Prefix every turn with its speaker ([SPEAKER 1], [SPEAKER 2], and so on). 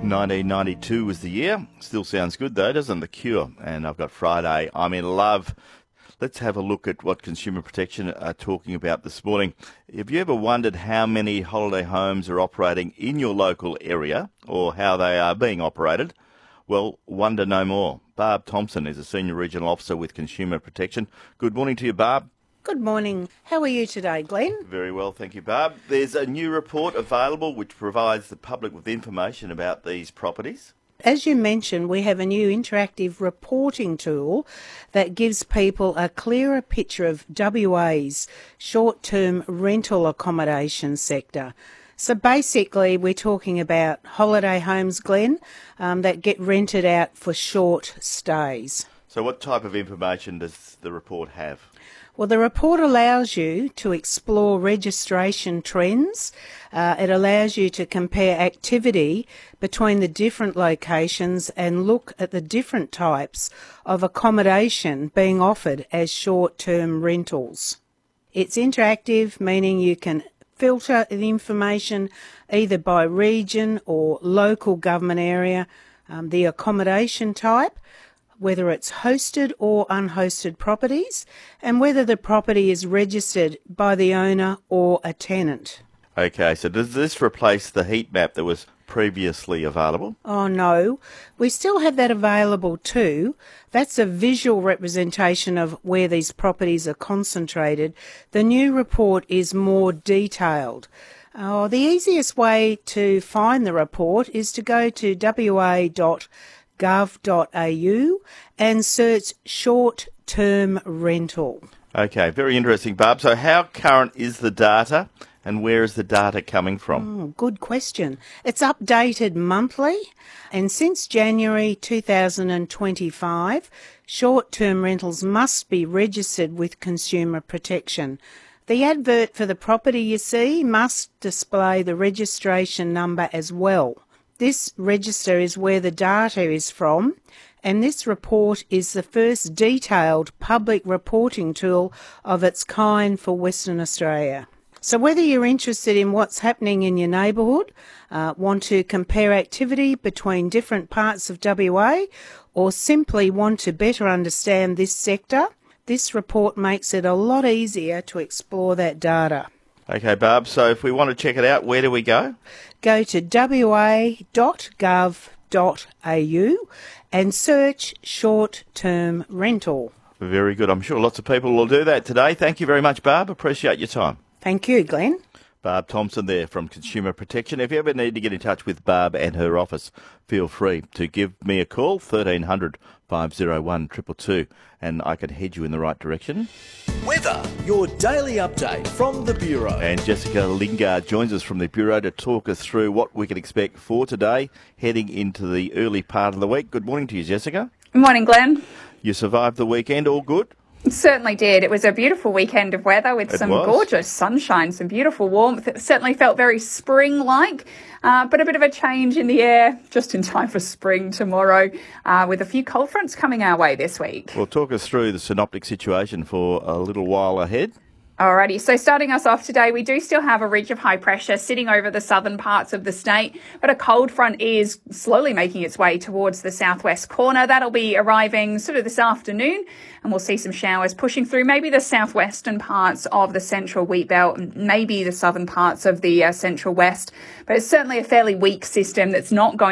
[SPEAKER 1] 1992 was the year. Still sounds good though, doesn't it? The Cure. And I've got Friday, I'm in Love. Let's have a look at what Consumer Protection are talking about this morning. Have you ever wondered how many holiday homes are operating in your local area or how they are being operated? Well, wonder no more. Barb Thompson is a Senior Regional Officer with Consumer Protection. Good morning to you, Barb.
[SPEAKER 2] Good morning. How are you today, Glenn?
[SPEAKER 1] Very well, thank you, Barb. There's a new report available which provides the public with information about these properties.
[SPEAKER 2] As you mentioned, we have a new interactive reporting tool that gives people a clearer picture of WA's short-term rental accommodation sector. So basically, we're talking about holiday homes, Glenn, that get rented out for short stays.
[SPEAKER 1] So what type of information does the report have?
[SPEAKER 2] Well, the report allows you to explore registration trends. It allows you to compare activity between the different locations and look at the different types of accommodation being offered as short-term rentals. It's interactive, meaning you can filter the information either by region or local government area, the accommodation type, whether it's hosted or unhosted properties, and whether the property is registered by the owner or a tenant.
[SPEAKER 1] Okay, so does this replace the heat map that was previously available?
[SPEAKER 2] Oh no, we still have that available too. That's a visual representation of where these properties are concentrated. The new report is more detailed. The easiest way to find the report is to go to wa.gov.au and search short-term rental.
[SPEAKER 1] Okay, very interesting, Barb. So how current is the data and where is the data coming from?
[SPEAKER 2] Good question. It's updated monthly, and since January 2025, short-term rentals must be registered with Consumer Protection. The advert for the property you see must display the registration number as well. This register is where the data is from, and this report is the first detailed public reporting tool of its kind for Western Australia. So whether you're interested in what's happening in your neighbourhood, want to compare activity between different parts of WA, or simply want to better understand this sector, this report makes it a lot easier to explore that data.
[SPEAKER 1] Okay, Barb, so if we want to check it out, where do we go?
[SPEAKER 2] Go to wa.gov.au and search short-term rental.
[SPEAKER 1] Very good. I'm sure lots of people will do that today. Thank you very much, Barb. Appreciate your time.
[SPEAKER 2] Thank you, Glenn.
[SPEAKER 1] Barb Thompson there from Consumer Protection. If you ever need to get in touch with Barb and her office, feel free to give me a call, 1300 501 222, and I can head you in the right direction.
[SPEAKER 3] Weather, your daily update from the Bureau.
[SPEAKER 1] And Jessica Lingard joins us from the Bureau to talk us through what we can expect for today, heading into the early part of the week. Good morning to you, Jessica.
[SPEAKER 4] Good morning, Glenn.
[SPEAKER 1] You survived the weekend, all good?
[SPEAKER 4] It certainly did. It was a beautiful weekend of weather with some gorgeous sunshine, some beautiful warmth. It certainly felt very spring-like, but a bit of a change in the air just in time for spring tomorrow, with a few cold fronts coming our way this week.
[SPEAKER 1] Well, talk us through the synoptic situation for a little while ahead.
[SPEAKER 4] Alrighty, so starting us off today, we do still have a ridge of high pressure sitting over the southern parts of the state, but a cold front is slowly making its way towards the southwest corner. That'll be arriving sort of this afternoon, and we'll see some showers pushing through maybe the southwestern parts of the central wheat belt, maybe the southern parts of the central west, but it's certainly a fairly weak system that's not going